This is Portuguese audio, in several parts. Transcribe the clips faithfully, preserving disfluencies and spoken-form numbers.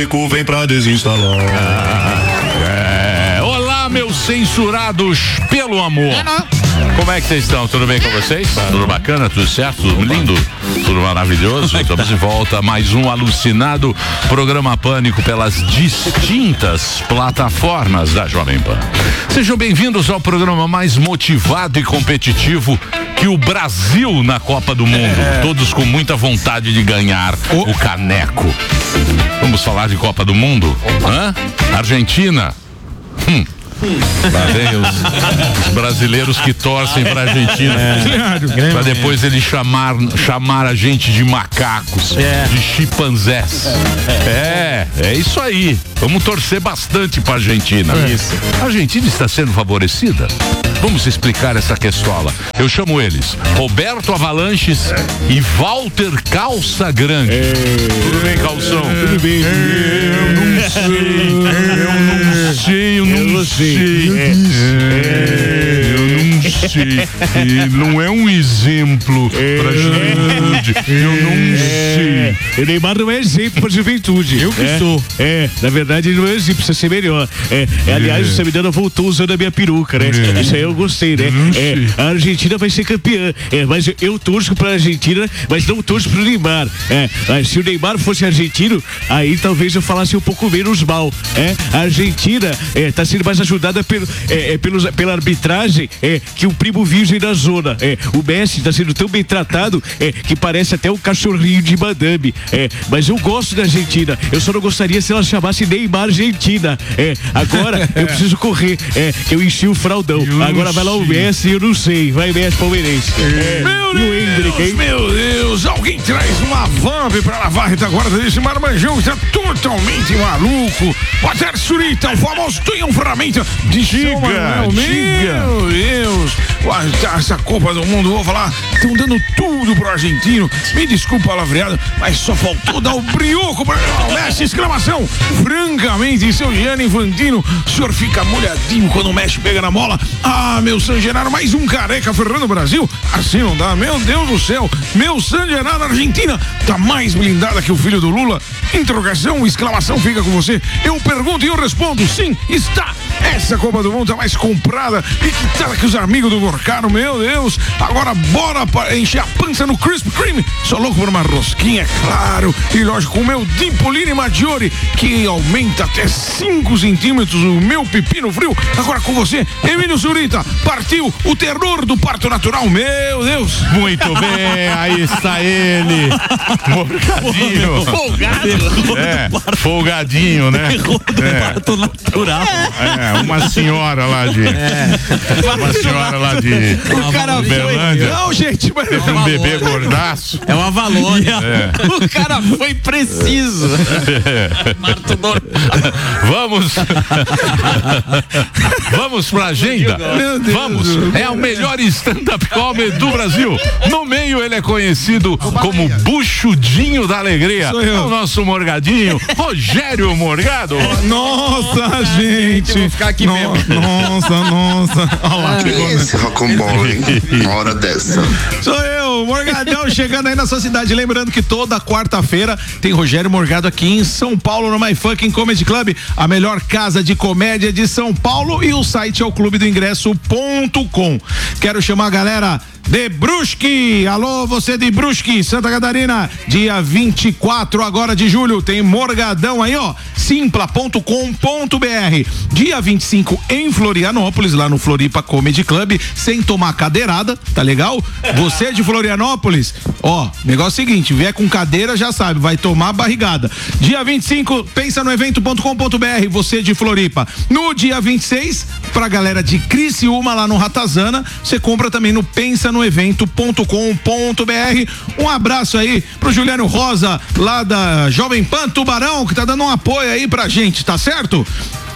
Vem pra desinstalar. É, olá, meus censurados pelo amor. Como é que vocês estão? Tudo bem com vocês? Tudo bacana? Tudo certo? Tudo lindo? Tudo maravilhoso? Estamos de volta a mais um alucinado programa Pânico pelas distintas plataformas da Jovem Pan. Sejam bem-vindos ao programa mais motivado e competitivo que o Brasil na Copa do Mundo. É. Todos com muita vontade de ganhar o, o caneco. Vamos falar de Copa do Mundo? Hã? Argentina? Hum. Lá vem os, os brasileiros que torcem pra Argentina, é, pra depois ele chamar, chamar a gente de macacos, é. de chimpanzés. É, é isso aí. Vamos torcer bastante pra Argentina. É. Isso. A Argentina está sendo favorecida? Vamos explicar essa questola. Eu chamo eles Roberto Avalanches e Walter Calça Grande. É. Tudo bem, Calção? É. Tudo bem. É. Eu não sei. Eu não sei. Eu não sei. É. É. Eu não sei. Não é um exemplo pra juventude. Eu não sei. O Neymar não é exemplo pra juventude. Eu que é. sou. É, na verdade ele não é exemplo, precisa ser melhor. É. É. Aliás, o Samidana voltou usando a minha peruca, né? É. Isso aí eu gostei, né? É. A Argentina vai ser campeã. É, mas eu, eu torço pra Argentina, mas não torço pro Neymar. É. Mas se o Neymar fosse argentino, aí talvez eu falasse um pouco menos mal. É. A Argentina é, tá sendo mais ajudada pelo, é, é, pelos, pela arbitragem é, que o primo virgem da zona. É. O Messi está sendo tão bem tratado é, que parece até um cachorrinho de madame. É. Mas eu gosto da Argentina. Eu só não gostaria se ela chamasse Neymar Argentina. É. Agora eu preciso correr. É. Eu enchi o fraldão. Eu Agora vai lá o Messi, eu não sei. Vai Messi palmeirense. É. Meu Deus, Hendrick, meu Deus. Alguém traz uma Vamp pra lavar a retaguarda desse marmanjão que está totalmente maluco. Walter Surita, o famoso Tonhão Ferramenta. Diga, meu Deus. Essa Copa do Mundo, vou falar, estão dando tudo pro argentino. Me desculpa a palavreada, mas só faltou dar o brioco para o Messi, exclamação. Francamente, seu Gianni Infantino, o senhor fica molhadinho quando o Messi pega na bola. Ah, meu San Genaro, mais um careca ferrando o Brasil. Assim não dá, meu Deus do céu. Meu San Genaro, Argentina, tá mais blindada que o filho do Lula. Interrogação, exclamação, fica com você. Eu pergunto e eu respondo, sim, está. Essa Copa do Mundo tá mais comprada e que tal que os amigos do Gorcaro, meu Deus. Agora bora para encher a pança no Krispy Kreme. Sou louco por uma rosquinha, é claro. E lógico, o meu Dimpolini Maggiore, que aumenta até cinco centímetros o meu pepino frio. Agora com você, Emílio Zurita. Partiu o terror do parto natural, meu Deus. Muito bem, aí está ele. Morgadinho. Folgado. É, folgadinho, né? É. Parto natural. É, uma senhora lá de. É. Uma senhora lá de. O cara Berlândia. foi. Não, gente, mas teve um bebê gordaço. É uma Valônia. É. O cara foi preciso. É. Vamos. Vamos pra agenda. Vamos. É o melhor stand-up comedy do Brasil. No meio ele é conhecido como Buchudinho da Alegria. É o nosso Morgadinho, Rogério Morgado. Nossa, gente. Vou ficar aqui no, mesmo. Nossa, nossa. Olha lá, chegou, né? Esse rocambole, hein? Uma hora dessa. Sou eu, Morgadão, chegando aí na sua cidade. Lembrando que toda quarta-feira tem Rogério Morgado aqui em São Paulo, no My Fucking Comedy Club, a melhor casa de comédia de São Paulo, e o site é o clube do ingresso ponto com. Quero chamar a galera de Brusque. Alô, você de Brusque, Santa Catarina. Dia vinte e quatro agora de julho tem Morgadão aí, ó. simpla ponto com ponto b r. Dia vinte e cinco em Florianópolis, lá no Floripa Comedy Club, sem tomar cadeirada, tá legal? Você de Florianópolis, ó, negócio é o seguinte, vier com cadeira já sabe, vai tomar barrigada. Dia vinte e cinco, pensa no evento ponto com ponto b r, você de Floripa. No dia vinte e seis, pra galera de Criciúma, lá no Ratazana, você compra também no pensa no evento ponto com ponto b r. Um abraço aí pro Juliano Rosa, lá da Jovem Pan Tubarão, que tá dando um apoio aí pra gente, tá certo?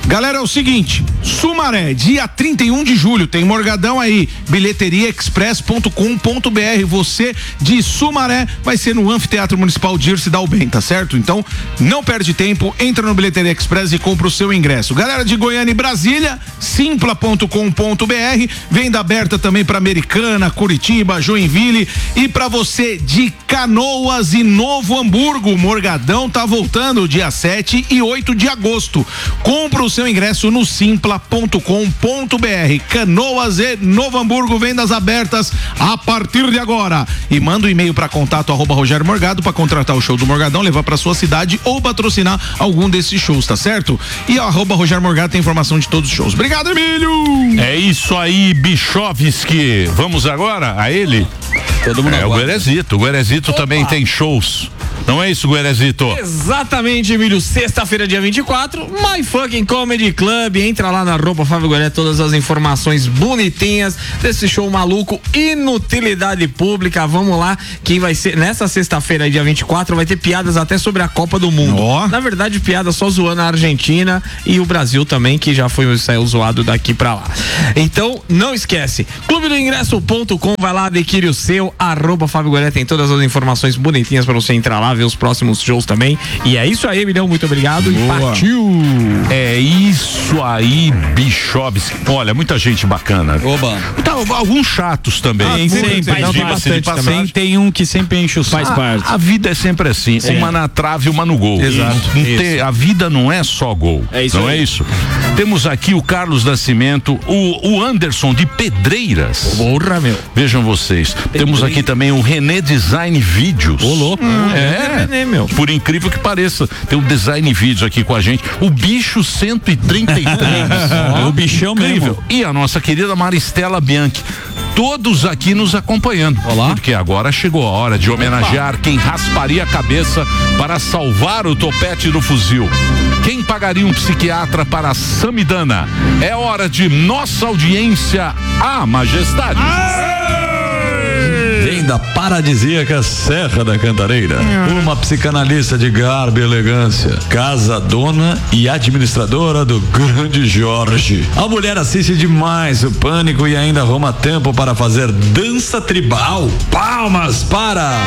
Galera, é o seguinte, Sumaré, dia trinta e um de julho, tem Morgadão aí, bilheteria express ponto com ponto b r. Você de Sumaré vai ser no Anfiteatro Municipal Dirce da Ubem, tá certo? Então, não perde tempo, entra no Bilheteria Express e compra o seu ingresso. Galera de Goiânia e Brasília, simpla ponto com ponto b r, venda aberta também para Americana, Curitiba, Joinville, e para você de Canoas e Novo Hamburgo, Morgadão tá voltando dia sete e oito de agosto. Compra o seu ingresso no simpla ponto com ponto b r. Canoas e Novo Hamburgo, vendas abertas a partir de agora. E manda um e-mail para contato arroba Rogério Morgado para contratar o show do Morgadão, levar para sua cidade ou patrocinar algum desses shows, tá certo? E arroba Rogério Morgado tem informação de todos os shows. Obrigado, Emílio! É isso aí, Bichovski. Vamos agora a ele? Todo mundo é aguarda. o Guerezito. O Guerezito também tem shows. Não é isso, Guerezito? Exatamente, Emílio. Sexta-feira, dia vinte e quatro, My Fucking Comedy Club. Entra lá na arroba Fábio Gueré, todas as informações bonitinhas desse show maluco, inutilidade pública. Vamos lá, que vai ser nessa sexta-feira, dia vinte e quatro, vai ter piadas até sobre a Copa do Mundo. Oh. Na verdade, piadas só zoando a Argentina e o Brasil também, que já foi saiu zoado daqui pra lá. Então, não esquece, clube do ingresso ponto com, vai lá, adquire o seu, arroba Fábio Gueré, tem todas as informações bonitinhas pra você entrar lá, ver os próximos shows também. E é isso aí, Emilhão, muito obrigado. Boa. E partiu! É isso aí, Bichovski. Olha, muita gente bacana. Oba. Tá, alguns chatos também. Tem sempre, não, tem Diga-se bastante de passagem. Sempre tem um que sempre enche o saco. Faz parte. A vida é sempre assim, uma na trave, uma no gol. Exato. Não tem- a vida não é só gol. É isso não aí. é isso? Temos aqui o Carlos Nascimento, o, o Anderson de Pedreiras. Porra, meu. Vejam vocês. Temos aqui também o René Design Vídeos. Ô, louco. É, René, meu. por incrível que pareça, tem o Design Vídeos aqui com a gente. O Bicho cento e trinta e três. É o bichão Incrível. mesmo. E a nossa querida Maristela Bianchi. Todos aqui nos acompanhando. Olá. Porque agora chegou a hora de homenagear quem rasparia a cabeça para salvar o topete do fuzil. Quem pagaria um psiquiatra para a Samidana? É hora de nossa audiência à majestade. Vem da paradisíaca Serra da Cantareira. Uma psicanalista de garbo e elegância, casadona e administradora do Grande Jorge. A mulher assiste demais o Pânico e ainda arruma tempo para fazer dança tribal. Palmas para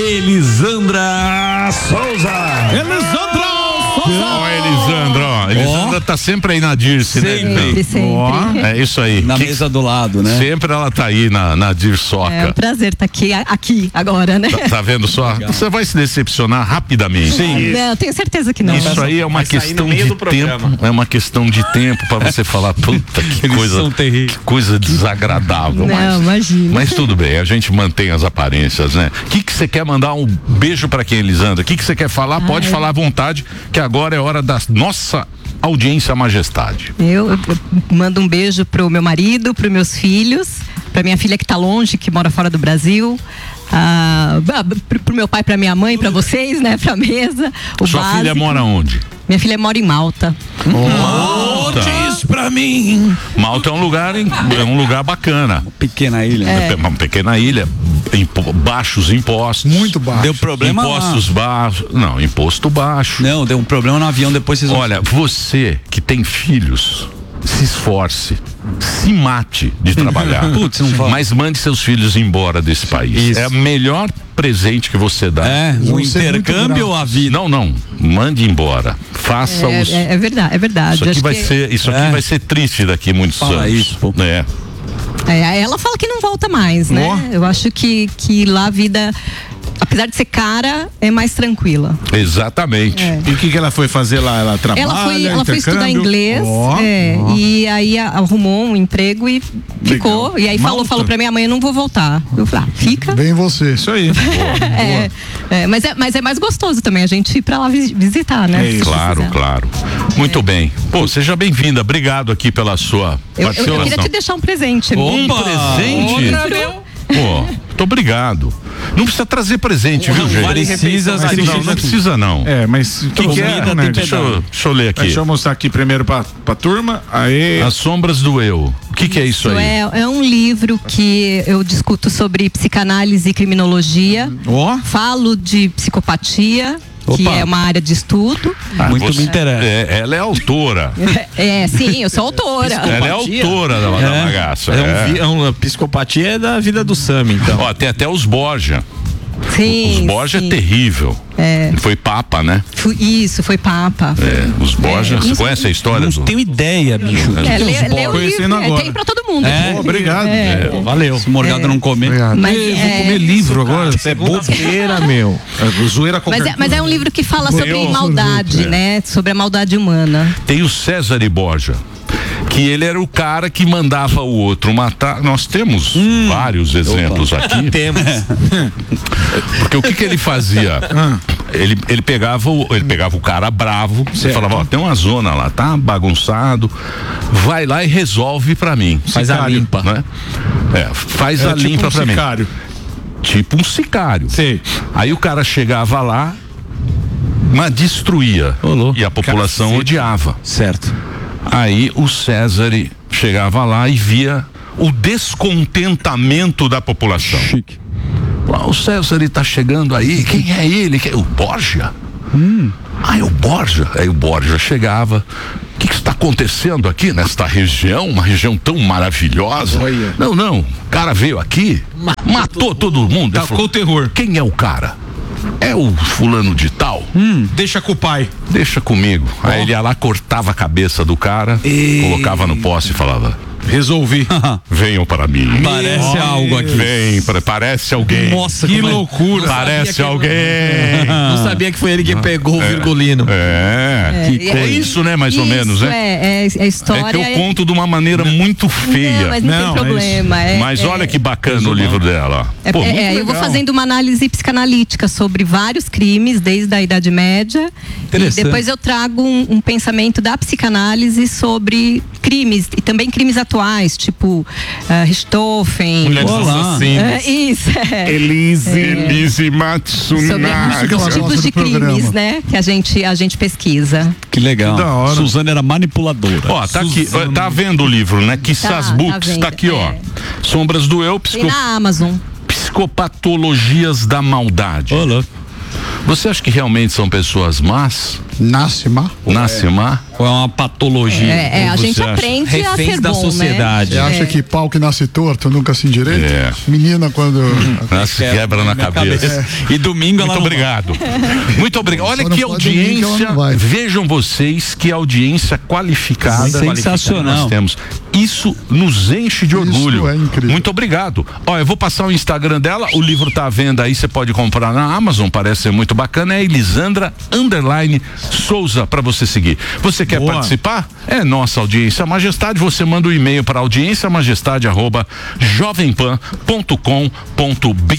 Elisandra Souza. Elisandra! Ó, Elisandra, ó. Elisandra tá sempre aí na Dirce, né? Sempre. Sempre. Ó, é isso aí. Na Que- mesa do lado, né? Sempre ela tá aí na, na Dirsoca. É um prazer estar aqui, aqui agora, né? Tá, tá vendo só? Você vai se decepcionar rapidamente. Sim. Não, tenho certeza que não. Isso aí é uma Vai sair questão no meio de do programa. tempo. É uma questão de tempo pra você falar, puta, que Eles coisa, são terríveis. que coisa desagradável. Não, mas, imagina. mas tudo bem, a gente mantém as aparências, né? O que que você quer mandar um beijo pra quem, Elisandra? O que que você quer falar? Pode Ai. falar à vontade, que agora é hora da nossa audiência à majestade. Eu, eu mando um beijo pro meu marido, pros meus filhos, pra minha filha que tá longe, que mora fora do Brasil. Ah, pro, pro meu pai, pra minha mãe, pra vocês, né? Pra mesa. O Sua básico. filha mora onde? Minha filha mora em Malta. Malta. Diz pra mim. Malta é um lugar, em- é um lugar bacana. Pequena ilha. É uma pequena ilha, impo- baixos impostos. Muito baixo. Deu problema Impostos baixos. Não, imposto baixo. Não, deu um problema no avião, depois vocês vão... Olha, você que tem filhos, se esforce, se mate de trabalhar. Putz, não fala. Mas mande seus filhos embora desse país. Isso. É o melhor presente que você dá. É, o Vão ser muito intercâmbio ou a vida? Não, não. Mande embora. Faça É, os. é, é verdade, é verdade. Isso aqui Acho vai que- ser, isso aqui É. vai ser triste daqui a muitos Fala anos. isso, pô. É. É, ela fala que não volta mais, né? Ó. Eu acho que, que lá a vida, apesar de ser cara, é mais tranquila. Exatamente. É. E o que que ela foi fazer lá? Ela trabalha, Ela foi, ela foi estudar intercâmbio? inglês, Ó, é, ó. e aí a- arrumou um emprego e ficou. E aí falou, Malta. falou pra minha mãe, eu não vou voltar. Eu falei, ah, fica. Bem você. Isso aí. É, é, mas, é, mas é mais gostoso também a gente ir pra lá vis- visitar, né? É se isso. Claro, precisar. claro. Muito bem. Pô, seja bem-vinda. Obrigado aqui pela sua Eu, eu- eu participação. queria te deixar um presente. Um Opa! presente? Outra, meu. Pô, muito obrigado. Não precisa trazer presente, viu, gente? vale Precisa, refeição, mas Não, não precisa não. É, mas o que, que é? né? Deixa eu, deixa eu ler aqui. Deixa eu mostrar aqui primeiro pra, pra turma. Aí. As sombras do eu. O que, que é isso aí? É, é um livro que eu discuto sobre psicanálise e criminologia. Ó. Falo de psicopatia que Opa. é uma área de estudo. Ah, Muito você- me interessa. É, ela é autora. É, sim, eu sou autora. Ela é autora da, da bagaça. É, um, é. vi- é uma psicopatia é da vida do Sam, então. Ó, tem até os Borgia. Sim, Os Borgia sim. é terrível. É. Ele foi papa, né? Fui- Isso, foi papa. É, os Borgia. É, Você não- conhece a história? Não do- tenho ideia, bicho. É, lê, lê o livro, Conhecendo é, agora. tem pra todo mundo. É. Pô, obrigado. É. Pô, valeu. Se Morgado não comer. Obrigado. Mas Ih, é- vou comer livro agora. Você é bobo. Segunda-feira, meu. É, zoeira Mas qualquer é, mas é um livro que fala sobre Eu- maldade, É. né? Sobre a maldade humana. Tem o César Borgia, que ele era o cara que mandava o outro matar. Nós temos vários exemplos aqui. Temos. Porque o que, que ele fazia? Ele, ele, pegava o, ele pegava o cara bravo e falava, ó, tem uma zona lá, tá bagunçado, vai lá e resolve pra mim. Faz a Sicário, limpa. Né? É, faz É a tipo limpa um pra sicário. mim. Tipo um sicário. Sei. Aí o cara chegava lá, mas destruía. Ô, louco. E a população Cacete. odiava. Certo. Aí o César chegava lá e via o descontentamento da população. Chique. Ah, o César está chegando aí, quem é ele? Quem é? O Borgia? Hum. Ah, é o Borgia. Aí o Borgia chegava. O que que está acontecendo aqui nesta região? Uma região tão maravilhosa. Olha. Não, não. O cara veio aqui, matou todo mundo. Ele Tacou falou, o terror. quem é o cara? É o fulano de tal? Deixa com o pai. Deixa comigo. Aí ele ia lá, cortava a cabeça do cara, colocava no poste e falava: Resolvi. venham para mim. Parece algo aqui. Vem, pra- parece alguém. Nossa, Que como é- loucura. Parece que- alguém. Não sabia que foi ele que pegou o virgulino. É. É, É isso, né? Mais ou Isso, menos, né? É, é, é história. É que eu conto de uma maneira muito feia. Não, mas não, Não, tem problema. É, Mas é, olha que bacana o livro dela. É, Pô, é, muito é, eu vou legal. fazendo uma análise psicanalítica sobre vários crimes desde a Idade Média. E Interessante. depois eu trago um, um pensamento da psicanálise sobre crimes e também crimes atuais, tipo uh, Richthofen. Mulheres Olá. assassinas. É, isso, é. Elise, Elise Sobre Matsunaga. os tipos de crimes, né? Que a gente, a gente pesquisa. Que legal. Que da hora. Suzana era manipuladora. Ó, tá aqui, ó, tá vendo o livro, né? Quissás Tá, Books, tá vendo, tá aqui, ó. é. Sombras do Eu, Tem psico- na Amazon. psicopatologias da maldade. Ô, louco. Você acha que realmente são pessoas más? Nasce má? Nasce má? Ou é uma patologia? É, é, a você gente acha? aprende a Reféns ser da bom, sociedade. Você acha É. que pau que nasce torto nunca se endireita? É. Menina quando... Nasce quebra na Minha cabeça. E domingo ela Muito não obrigado. Muito obrigado. Olha Só não que pode dormir que ela audiência. não vai. Vejam vocês que audiência qualificada. Sensacional. qualificada nós temos. Isso nos enche de Isso orgulho. é incrível. Muito obrigado. Ó, eu vou passar o Instagram dela. O livro tá à venda aí, você pode comprar na Amazon. Parece ser muito bacana. É Elisandra Underline Souza para você seguir. Você quer Boa. participar? É nossa audiência majestade. Você manda um e-mail para audiência majestade arroba jovempan ponto com ponto br.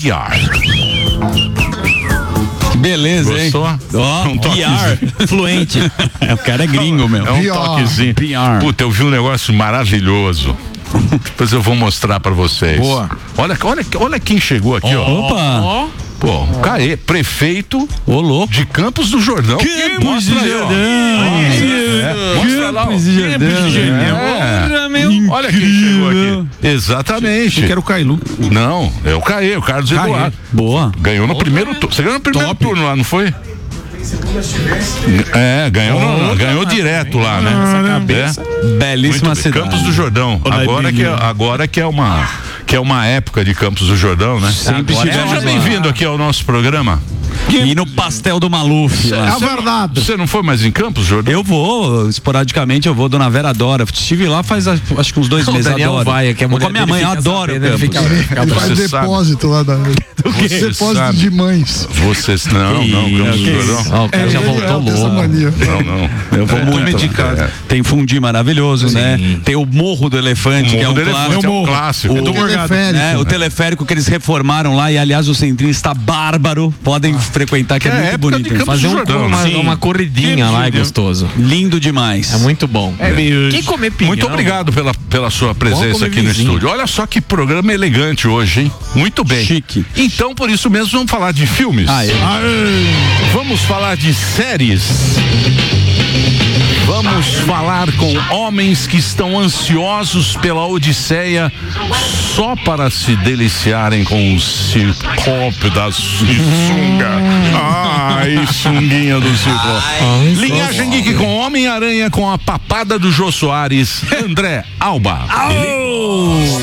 Que beleza, hein? Gostou? Ó, Um P R, fluente. É, o cara é gringo, meu. É um P R. toquezinho. P R. Puta, eu vi um negócio maravilhoso. Depois eu vou mostrar pra vocês. Boa. Olha, olha, olha quem chegou aqui, ó. Opa! Pô, o Caê, prefeito Ô, louco. de Campos do Jordão. Campos Mostra do aí, ó. Jordão. É, mostra lá, ó. Campos do Jordão. É. Porra, meu. Olha quem chegou aqui. Exatamente. Eu quero o Cailu. Não, é o Caê, o Carlos Caê. Eduardo. Boa. Ganhou no primeiro turno. Você ganhou no primeiro Top. turno lá, não foi? É, ganhou, no- ganhou direto lá, né? Essa cabeça. É. Belíssima Muito bem. cidade. Campos do Jordão. Olha aí, Agora que, é, menino. agora que é uma que é uma época de Campos do Jordão, né? Sempre Agora estivemos Seja lá. bem-vindo aqui ao nosso programa. E no pastel do Maluf. É lá. a verdade. Você não foi mais em Campos do Jordão? Eu vou, esporadicamente eu vou, Dona Vera adora. Estive lá faz acho que uns dois O meses, Daniel adoro. vai, que a Vou mulher com a minha dele mãe, eu fica adoro sabendo, ele Campos. fica- Ele faz Você sabe. depósito lá da... Depósito sabe. de mães. Vocês não, não, Campos do Jordão. Ó, o cara já É, voltou é, tem essa louco. mania. Não, não. Eu vou É, muito. medicado. É. Tem fundi maravilhoso, né? Tem o Morro do Elefante, O que é um Morro do Elefante clássico. é um clássico. O, Do Teleférico. né, o teleférico que eles reformaram lá, e aliás o centrinho está bárbaro. Podem frequentar, que é, É, muito época de bonito. Campos Fazer do um, Jordão. uma, Sim. uma corridinha lá é gostoso. Lindo demais. É muito bom. Quem comer pinhão? Muito obrigado pela, pela sua presença comer aqui no vizinho. estúdio. Olha só que programa elegante hoje, hein? Muito bem. Chique. Então, por isso mesmo, vamos falar de filmes. Ah, é. Vamos falar de séries. Vamos falar com homens que estão ansiosos pela Odisseia só para se deliciarem com o cipop da sunga. Ai, sunguinha. ciclo. Linhagem Geek com Homem-Aranha com a papada do Jô Soares, André Alba. Au!